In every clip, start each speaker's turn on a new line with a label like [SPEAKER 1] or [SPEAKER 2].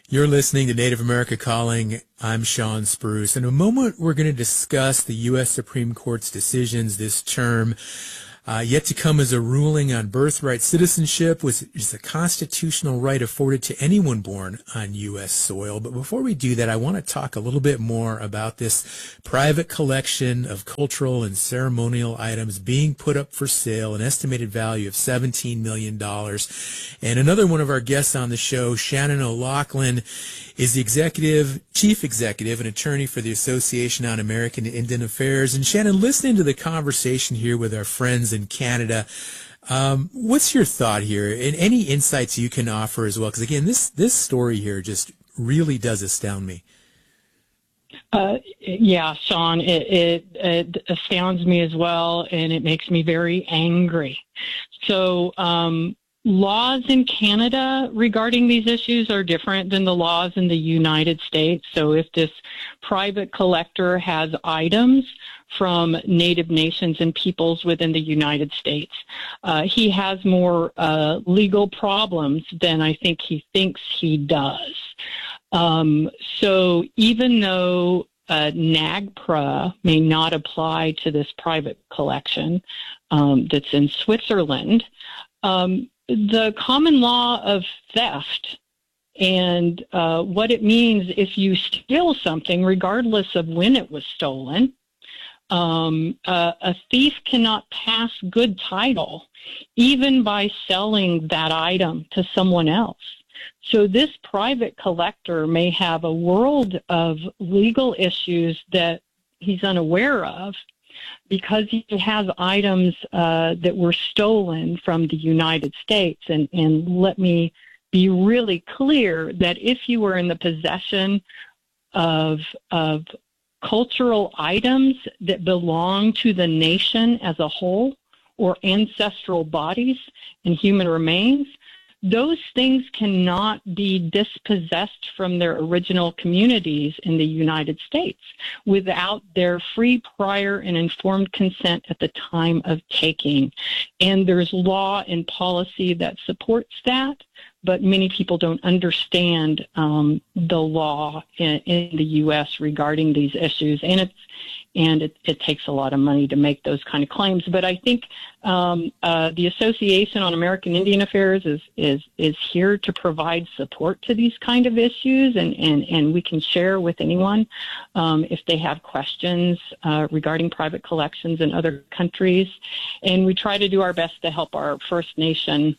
[SPEAKER 1] You're listening to Native America Calling. I'm Sean Spruce. In a moment, we're going to discuss the U.S. Supreme Court's decisions this term. Yet to come is a ruling on birthright citizenship, which is a constitutional right afforded to anyone born on U.S. soil. But before we do that, I want to talk a little bit more about this private collection of cultural and ceremonial items being put up for sale, an estimated value of $17 million. And another one of our guests on the show, Shannon O'Loughlin, is the chief executive and attorney for the Association on American Indian Affairs. And Shannon, listening to the conversation here with our friends in Canada, what's your thought here, and any insights you can offer as well? Because again, this story here just really does astound me.
[SPEAKER 2] Yeah, Sean, it astounds me as well, and it makes me very angry. So, laws in Canada regarding these issues are different than the laws in the United States. So if this private collector has items from Native nations and peoples within the United States, he has more legal problems than I think he thinks he does. So even though NAGPRA may not apply to this private collection that's in Switzerland, the common law of theft and what it means if you steal something, regardless of when it was stolen, a thief cannot pass good title even by selling that item to someone else. So this private collector may have a world of legal issues that he's unaware of, because he has items that were stolen from the United States. And let me be really clear that if you were in the possession of cultural items that belong to the nation as a whole, or ancestral bodies and human remains, those things cannot be dispossessed from their original communities in the United States without their free, prior, and informed consent at the time of taking. And there's law and policy that supports that, but many people don't understand the law in the U.S. regarding these issues, and it takes a lot of money to make those kind of claims. But I think the Association on American Indian Affairs is here to provide support to these kind of issues, and we can share with anyone if they have questions regarding private collections in other countries. And we try to do our best to help our First Nation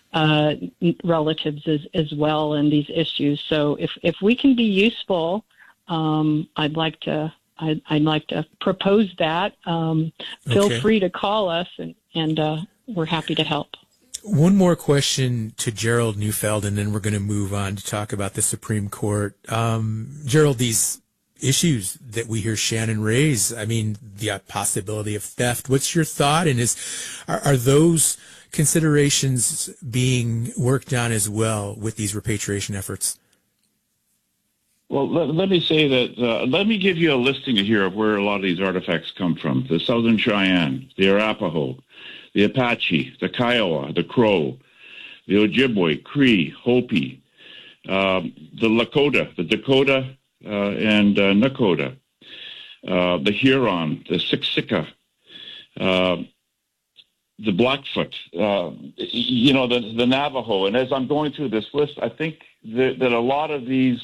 [SPEAKER 2] relatives as well in these issues. So if we can be useful, I'd like to propose that. Feel free to call us, and we're happy to help.
[SPEAKER 1] One more question to Gerald Neufeld, and then we're going to move on to talk about the Supreme Court. Gerald, these issues that we hear Shannon raise, I mean, the possibility of theft, what's your thought? And are those considerations being worked on as well with these repatriation efforts?
[SPEAKER 3] Well, let me say that, let me give you a listing here of where a lot of these artifacts come from. The Southern Cheyenne, the Arapaho, the Apache, the Kiowa, the Crow, the Ojibwe, Cree, Hopi, the Lakota, the Dakota, and Nakota, the Huron, the Siksika, the Blackfoot, the Navajo. And as I'm going through this list, I think that a lot of these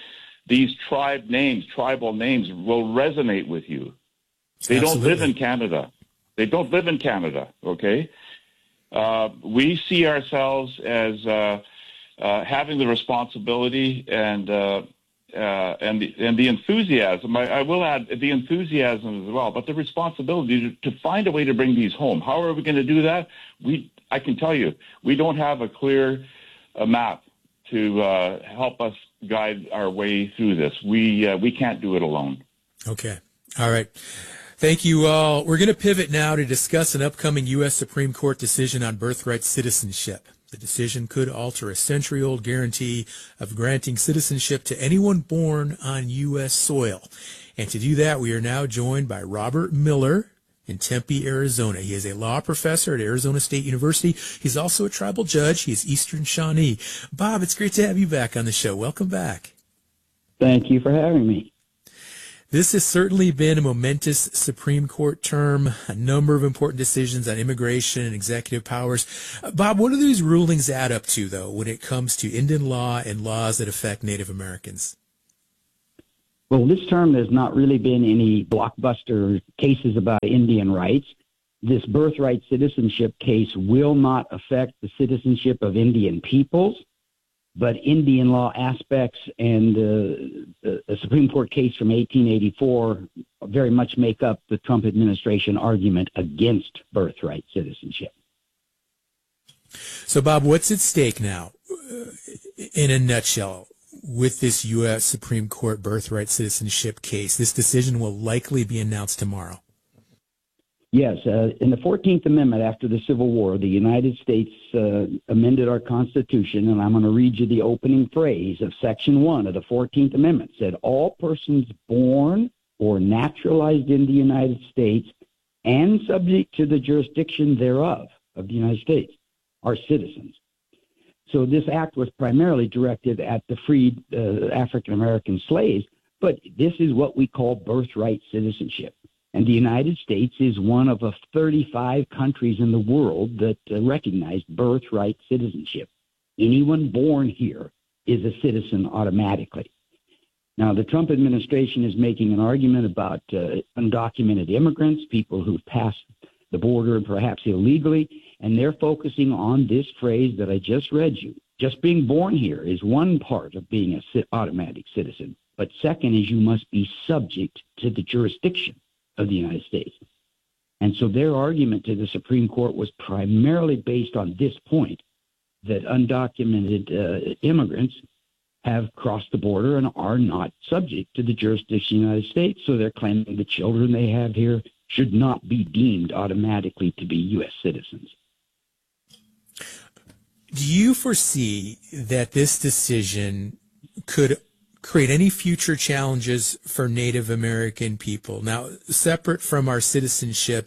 [SPEAKER 3] tribal names will resonate with you. They don't live in Canada. They don't live in Canada, okay? We see ourselves as having the responsibility and the enthusiasm. I will add the enthusiasm as well, but the responsibility to find a way to bring these home. How are we going to do that? I can tell you, we don't have a clear map to help us guide our way through this. We can't do it alone.
[SPEAKER 1] Okay. All right. Thank you all. We're going to pivot now to discuss an upcoming U.S. Supreme Court decision on birthright citizenship. The decision could alter a century-old guarantee of granting citizenship to anyone born on U.S. soil. And to do that, we are now joined by Robert Miller, in Tempe, Arizona. He is a law professor at Arizona State University. He's also a tribal judge. He is Eastern Shawnee. Bob, it's great to have you back on the show. Welcome back.
[SPEAKER 4] Thank you for having me.
[SPEAKER 1] This has certainly been a momentous Supreme Court term, a number of important decisions on immigration and executive powers. Bob, what do these rulings add up to, though, when it comes to Indian law and laws that affect Native Americans?
[SPEAKER 4] Well, this term there's not really been any blockbuster cases about Indian rights. This birthright citizenship case will not affect the citizenship of Indian peoples, but Indian law aspects and a Supreme Court case from 1884 very much make up the Trump administration argument against birthright citizenship.
[SPEAKER 1] So, Bob, what's at stake now, in a nutshell, with this U.S. Supreme Court birthright citizenship case? This decision will likely be announced tomorrow.
[SPEAKER 4] Yes, in the 14th Amendment after the Civil War, the United States amended our Constitution, and I'm going to read you the opening phrase of Section 1 of the 14th Amendment. It said, all persons born or naturalized in the United States and subject to the jurisdiction thereof of the United States are citizens. So this act was primarily directed at the freed African-American slaves, but this is what we call birthright citizenship. And the United States is one of 35 countries in the world that recognize birthright citizenship. Anyone born here is a citizen automatically. Now, the Trump administration is making an argument about undocumented immigrants, people who've passed the border perhaps illegally, and they're focusing on this phrase that I just read you. Just being born here is one part of being an automatic citizen. But second is you must be subject to the jurisdiction of the United States. And so their argument to the Supreme Court was primarily based on this point, that undocumented immigrants have crossed the border and are not subject to the jurisdiction of the United States. So they're claiming the children they have here should not be deemed automatically to be U.S. citizens.
[SPEAKER 1] Do you foresee that this decision could create any future challenges for Native American people? Now, separate from our citizenship,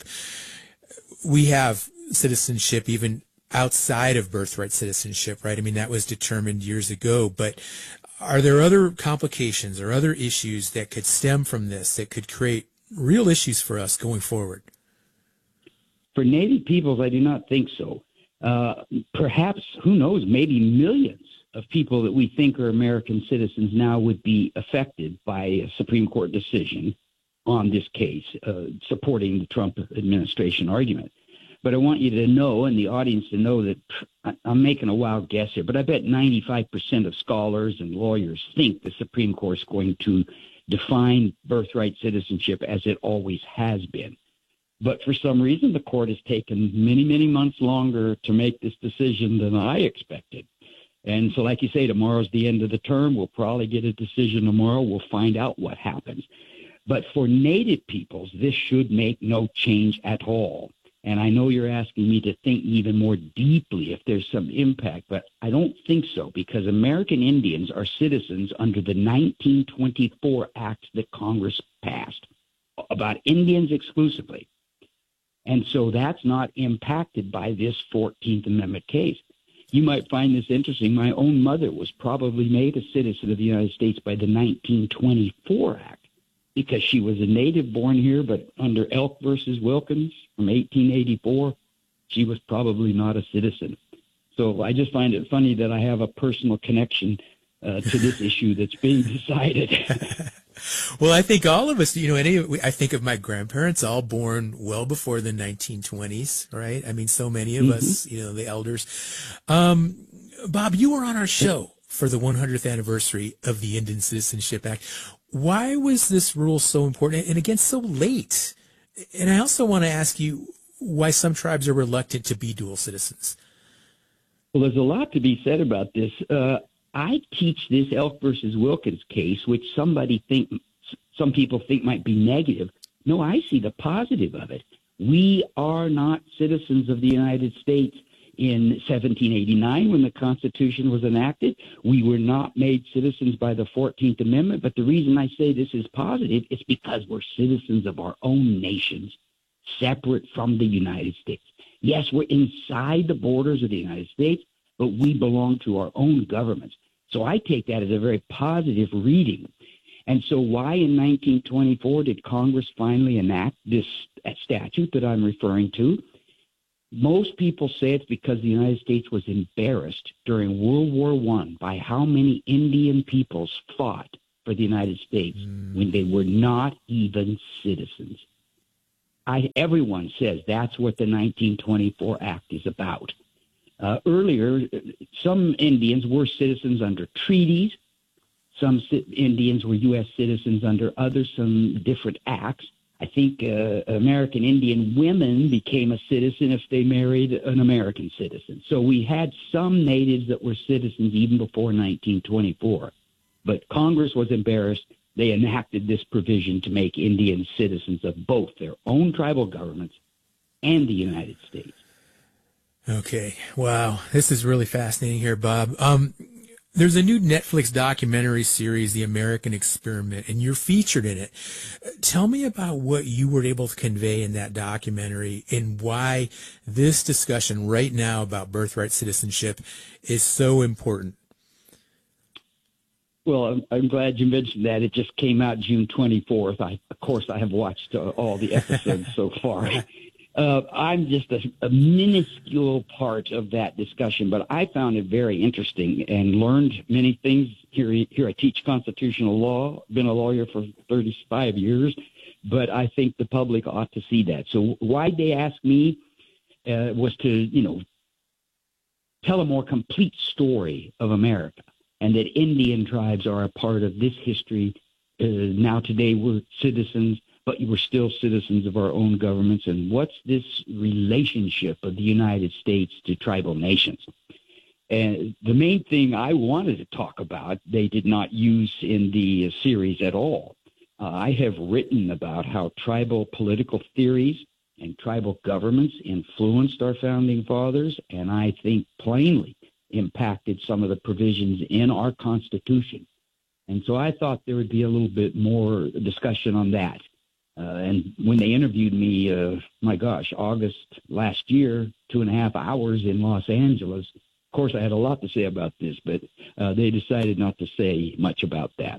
[SPEAKER 1] we have citizenship even outside of birthright citizenship, right? I mean, that was determined years ago, but are there other complications or other issues that could stem from this that could create real issues for us going forward?
[SPEAKER 4] For Native peoples, I do not think so. Perhaps, who knows, maybe millions of people that we think are American citizens now would be affected by a Supreme Court decision on this case, supporting the Trump administration argument. But I want you to know, and the audience to know, that I'm making a wild guess here, but I bet 95% of scholars and lawyers think the Supreme Court is going to define birthright citizenship as it always has been. But for some reason, the court has taken many, many months longer to make this decision than I expected. And so, like you say, tomorrow's the end of the term. We'll probably get a decision tomorrow. We'll find out what happens. But for Native peoples, this should make no change at all. And I know you're asking me to think even more deeply if there's some impact, but I don't think so, because American Indians are citizens under the 1924 Act that Congress passed about Indians exclusively. And so that's not impacted by this 14th Amendment case. You might find this interesting. My own mother was probably made a citizen of the United States by the 1924 Act because she was a native born here, but under Elk versus Wilkins from 1884, she was probably not a citizen. So I just find it funny that I have a personal connection to this issue that's being decided.
[SPEAKER 1] Well, I think all of us, I think of my grandparents all born well before the 1920s, right? I mean, so many of us, the elders. Bob, you were on our show for the 100th anniversary of the Indian Citizenship Act. Why was this rule so important and again so late? And I also want to ask you why some tribes are reluctant to be dual citizens.
[SPEAKER 4] Well, there's a lot to be said about this. I teach this Elk versus Wilkins case, which some people think might be negative. No, I see the positive of it. We are not citizens of the United States in 1789 when the Constitution was enacted. We were not made citizens by the 14th Amendment. But the reason I say this is positive is because we're citizens of our own nations, separate from the United States. Yes, we're inside the borders of the United States, but we belong to our own governments. So I take that as a very positive reading. And so why in 1924 did Congress finally enact this statute that I'm referring to? Most people say it's because the United States was embarrassed during World War I by how many Indian peoples fought for the United States when they were not even citizens. Everyone says that's what the 1924 Act is about. Earlier, some Indians were citizens under treaties. Some Indians were U.S. citizens under some different acts. I think American Indian women became a citizen if they married an American citizen. So we had some natives that were citizens even before 1924. But Congress was embarrassed. They enacted this provision to make Indians citizens of both their own tribal governments and the United States.
[SPEAKER 1] Okay. Wow. This is really fascinating here, Bob. There's a new Netflix documentary series, The American Experiment, and you're featured in it. Tell me about what you were able to convey in that documentary and why this discussion right now about birthright citizenship is so important.
[SPEAKER 4] Well, I'm glad you mentioned that. It just came out June 24th. Of course, I have watched all the episodes so far. I'm just a minuscule part of that discussion, but I found it very interesting and learned many things. Here I teach constitutional law, been a lawyer for 35 years, but I think the public ought to see that. So why they asked me was to, tell a more complete story of America, and that Indian tribes are a part of this history. Now today we're citizens, but we're still citizens of our own governments. And what's this relationship of the United States to tribal nations? And the main thing I wanted to talk about, they did not use in the series at all. I have written about how tribal political theories and tribal governments influenced our founding fathers, and I think plainly impacted some of the provisions in our Constitution. And so I thought there would be a little bit more discussion on that. And when they interviewed me, August last year, 2.5 hours in Los Angeles, of course, I had a lot to say about this, but they decided not to say much about that.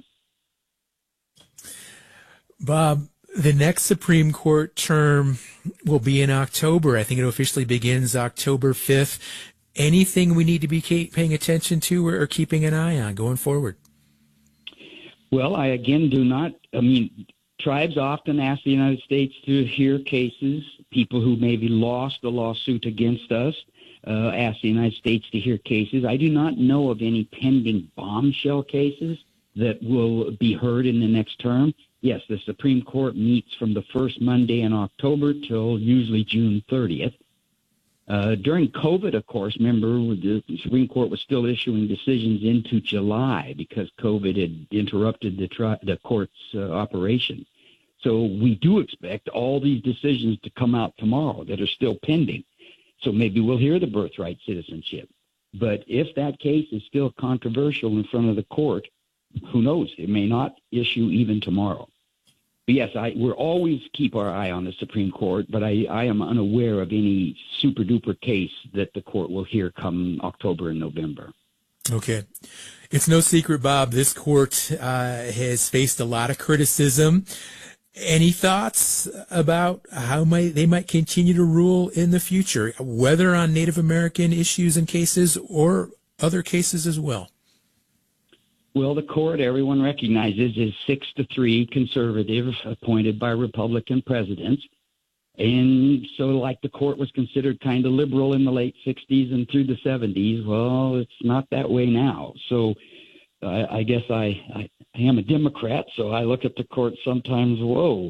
[SPEAKER 1] Bob, the next Supreme Court term will be in October. I think it officially begins October 5th. Anything we need to be paying attention to or keeping an eye on going forward?
[SPEAKER 4] Well, I again do not. Tribes often ask the United States to hear cases. People who maybe lost a lawsuit against us ask the United States to hear cases. I do not know of any pending bombshell cases that will be heard in the next term. Yes, the Supreme Court meets from the first Monday in October till usually June 30th. During COVID, of course, remember, the Supreme Court was still issuing decisions into July because COVID had interrupted the court's operation. So we do expect all these decisions to come out tomorrow that are still pending. So maybe we'll hear the birthright citizenship. But if that case is still controversial in front of the court, who knows? It may not issue even tomorrow. But yes, we'll always keep our eye on the Supreme Court, but I am unaware of any super-duper case that the court will hear come October and November.
[SPEAKER 1] Okay. It's no secret, Bob, this court has faced a lot of criticism. Any thoughts about how they might continue to rule in the future, whether on Native American issues and cases or other cases as well?
[SPEAKER 4] Well, the court, everyone recognizes, is 6-3 conservative, appointed by Republican presidents. And so like the court was considered kind of liberal in the late 60s and through the 70s, well, it's not that way now. So I guess I am a Democrat, so I look at the court sometimes,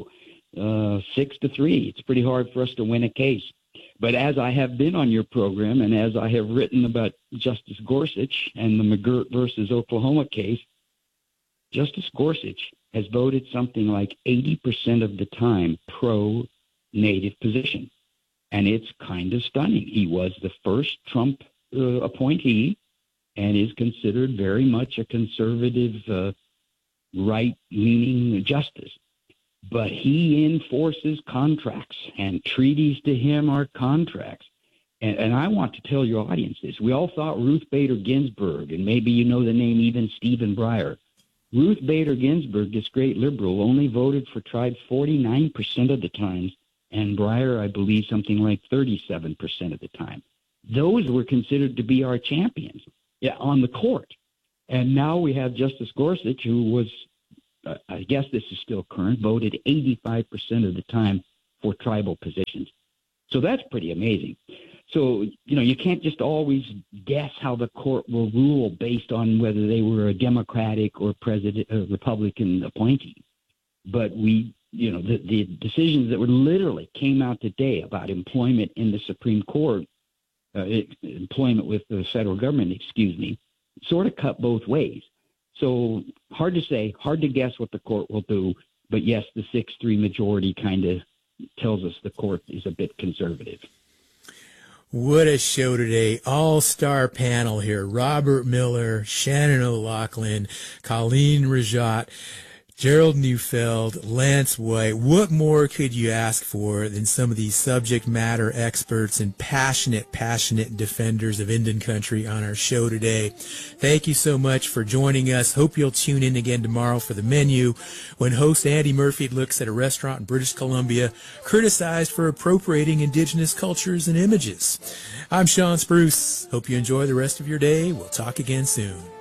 [SPEAKER 4] 6-3. It's pretty hard for us to win a case. But as I have been on your program and as I have written about Justice Gorsuch and the McGirt versus Oklahoma case, Justice Gorsuch has voted something like 80% of the time pro-Native position. And it's kind of stunning. He was the first Trump appointee and is considered very much a conservative, right-leaning justice. but he enforces contracts, and treaties to him are contracts. And I want to tell your audience this. We all thought Ruth Bader Ginsburg, and maybe you know the name even Stephen Breyer. Ruth Bader Ginsburg, this great liberal, only voted for tribes 49% of the time, and Breyer, I believe, something like 37% of the time. Those were considered to be our champions on the court. And now we have Justice Gorsuch, who was, I guess this is still current, voted 85% of the time for tribal positions. So that's pretty amazing. So, you can't just always guess how the court will rule based on whether they were a Democratic or Republican appointee. But the decisions that literally came out today about employment in the Supreme Court, employment with the federal government, sort of cut both ways. So hard to say, hard to guess what the court will do. But yes, the 6-3 majority kind of tells us the court is a bit conservative.
[SPEAKER 1] What a show today. All-star panel here. Robert Miller, Shannon O'Loughlin, Colleen Rajat, Gerald Neufeld, Lance White. What more could you ask for than some of these subject matter experts and passionate defenders of Indian country on our show today? Thank you so much for joining us. Hope you'll tune in again tomorrow for the menu when host Andy Murphy looks at a restaurant in British Columbia criticized for appropriating indigenous cultures and images. I'm Sean Spruce. Hope you enjoy the rest of your day. We'll talk again soon.